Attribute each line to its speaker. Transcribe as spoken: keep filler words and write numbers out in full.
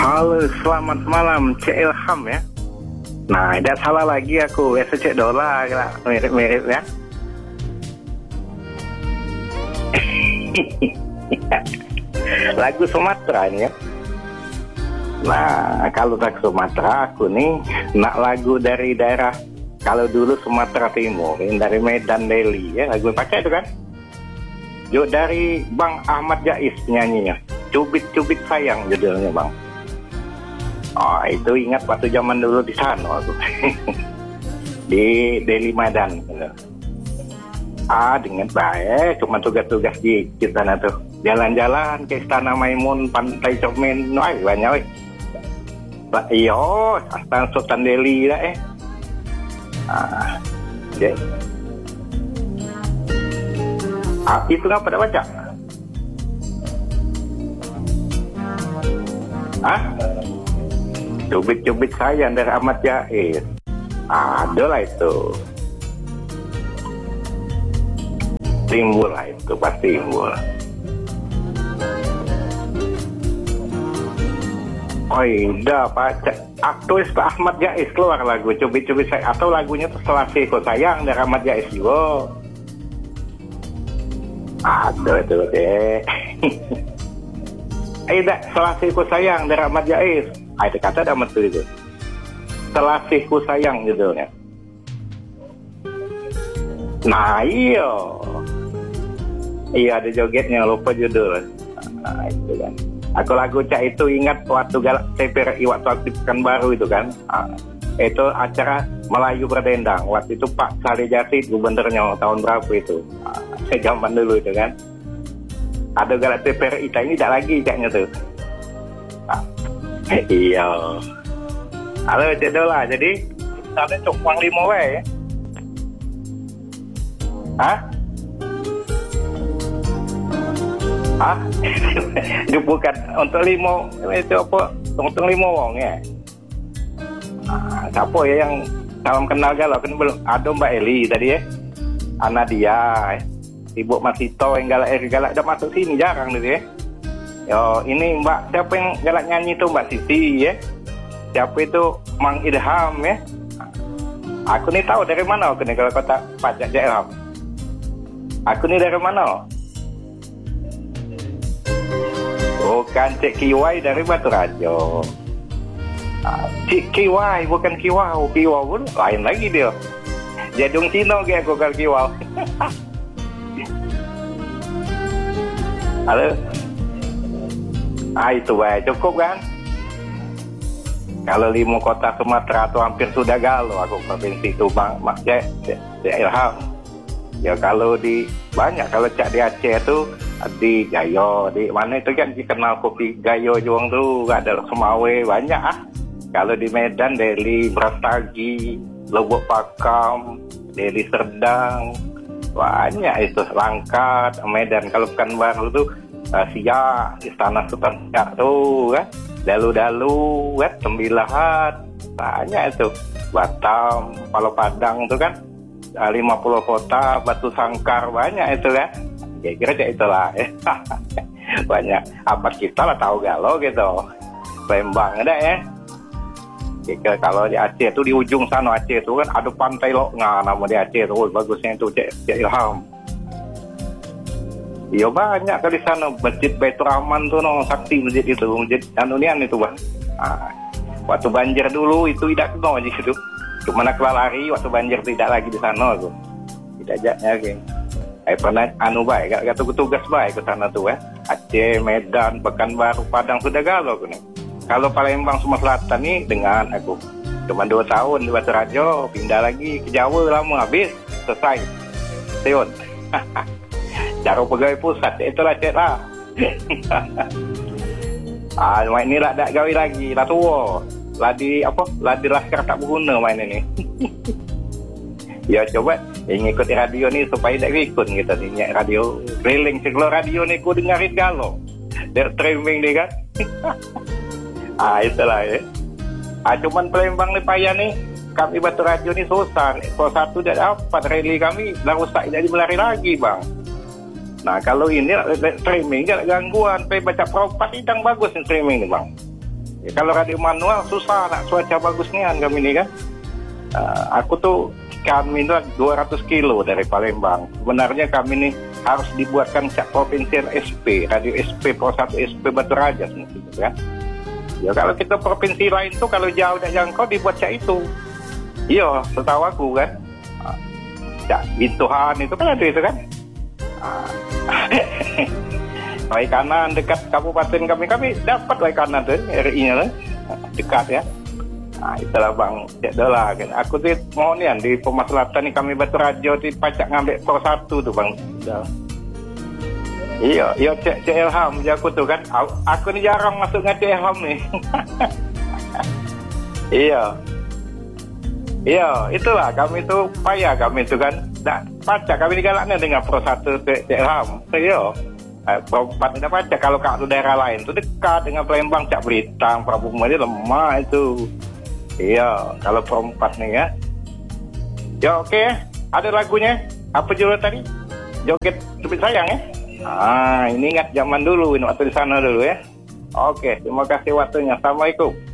Speaker 1: Halo, selamat malam, Cek Ilham ya. Nah, tidak salah lagi aku, biasa Cek Dola, mirip-mirip ya. Lagu Sumatera ini ya. Nah, kalau lagu Sumatera aku nih nak lagu dari daerah, kalau dulu Sumatera Timur, ini dari Medan Deli ya, lagu pakai itu kan. Yuk dari Bang Ahmad Jais nyanyinya, Cubit-cubit sayang judulnya Bang. Oh itu ingat waktu zaman dulu di sana aku di Deli Medan. Ah dengan baik, cuma tugas-tugas di sana tuh, jalan-jalan ke Istana Maimun, Pantai Cermin, wah banyak weh. Lah iyo, Astana Sultan Deli lah eh. Ah, okay. Ah, itu apa pada baca? Ah? Cubit-cubit sayang dari Ahmad Jais. Ada lah itu. Timbul lah itu, pasti timbul. Oh iya, Pak. Aktuis Pak Ahmad Jais keluar lagu Cubit-cubit sayang. Atau lagunya tuh Selasiku sayang dari Ahmad Jais juga. Ada itu deh. Eh, dah, Selasiku sayang dari Ahmad Jais. Ah, itu kata ada metu itu. Selasiku sayang judulnya. Nah, iya. Iya, ada jogetnya, lupa judul. Nah, itu kan. Aku lagu Cak itu ingat waktu galak T P R I waktu aktif Pekanbaru itu kan. Ah, itu acara Melayu Berdendang. Waktu itu Pak Saleh Jasid gubernurnya tahun berapa itu? Ah, zaman dulu itu kan. Ada galak T P R I ini tidak lagi Caknya tuh. Ah, iya. Halo Cik Dola, jadi ada cuma lima we ya? Hah? Hah? Itu bukan untuk lima, itu apa? Untuk lima wong ya? Ah, siapa ya yang salam kenal galau? Kan belum ada Mbak Eli tadi ya? Anadia, Ibu Masito yang galak eh galak udah masuk sini jarang gitu ya? Yo, ini Mbak, siapa yang galak nyanyi itu Mbak Siti ya? Siapa itu Mang Ilham ya? Aku nih tahu dari mana aku nih kalau kata Pak Cak Ilham. Aku nih dari mana? Bukan Cik Kiwai dari Batu Rajo. Ah, Cik Kiwai bukan Kiwau, Kiwau pun lain lagi dia. Jadung Cino kayak aku kalau Kiwau. Halo. Ah itu baik, cukup kan? Kalau lima kota Sumatera atau hampir sudah galau aku provinsi itu Bang Mas Cek Ilham. Ya kalau di banyak, kalau Cak di Aceh itu di Gayo, di mana itu kan dikenal kopi Gayo juang tuh ada Semawe banyak ah. Kalau di Medan Deli Brastagi, Lubuk Pakam, Deli Serdang banyak itu, Langkat, Medan. Kalau Pekanbaru tuh Uh, Siak, Istana Sultan Siak tuh kan, Dalu-dalu kan, Sembilahan banyak itu, Batam, Palo Padang tuh kan, uh, lima puluh kota, Batu Sangkar banyak itu kan. Kira-kira kayak itulah ya. Banyak apa kita lah tahu galau gitu. Lembang ada ya. Kira kalau di Aceh tuh di ujung sana Aceh tuh kan ada pantai Loknga nama di Aceh tuh, bagusnya itu Cek, Cek Ilham. Iya banyak kali sana, Masjid Baitur Rahman tuh no, sakti masjid itu, masjid anunian itu Bang. Nah, waktu banjir dulu itu tidak kena aja gitu. Cuma nak lari waktu banjir tidak lagi di sana tuh. Tidak ajaknya geng. Eh pernah anu baik, gak tugas baik ke sana tuh ya. Aceh, Medan, Pekanbaru, Padang sudah galau tuh nih. Kalau Palembang Sumatera Selatan nih dengan aku cuma dua tahun di Batu Rajo, pindah lagi ke Jawa lama habis selesai. Seon. Cara pegawai pusat, itulah cek lah. Ah, main ini lah tak gawe lagi, lah tua. Lah di apa? Lah di laskar tak berguna main ini. Ya coba yang ngikuti radio ni supaya tak ikut kita ni radio keliling sekolah radio ni ku dengarin galau. Dari streaming ni kan. Ah itulah ya. Ah cuman Palembang ni payah ni. Kami Batu Rajo ni susah. Kalau satu dah dapat rally kami dah rusak jadi melari lagi bang. Nah kalau ini streaming gak gangguan, sampai baca propat idang bagus nih streaming nih bang. Ya, kalau radio manual susah nak cuaca bagus nian kami ni kan. Uh, aku tuh kami itu dua ratus kilo dari Palembang. Sebenarnya kami ini harus dibuatkan cak provinsi S P, radio S P Pro satu S P Batu Raja gitu kan. Ya kalau kita provinsi lain tuh kalau jauh dan jangkau dibuat cak itu. Iya, setahu aku kan. Uh, cak Bintuhan itu kan ada itu kan. Uh, Wai kanan dekat kabupaten kami kami dapat wai kanan tuh R I-nya dekat ya. Nah, itulah bang, cek dola kan. Aku tuh mau nih di pemaslahatan nih kami Batu Raja di pacak ngambil Pro satu tuh bang. Iya, iya cek cek Ilham je aku tuh kan. Aku nih jarang masuk ngaji Ilham nih. Iya. Iya, itulah kami tuh payah kami tuh kan. Nah, pacak kami digalaknya dengan Pro satu cek Ilham. Iya. Perempat tidak baca kalau kak daerah lain itu dekat dengan Palembang, Cak Belitang, Prabu Madi lemah itu. Iya, kalau perempat nih ya. Ya oke, okay. Ada lagunya. Apa judul tadi? Joget Cubit Sayang ya. Ah, ini ingat zaman dulu, ini waktu di sana dulu ya. Oke, okay. Terima kasih waktunya. Assalamualaikum.